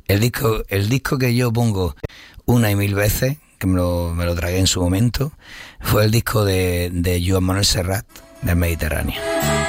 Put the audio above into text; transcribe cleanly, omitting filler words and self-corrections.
El disco que yo pongo una y mil veces, que me lo tragué en su momento, fue el disco de Joan Manuel Serrat, del Mediterráneo.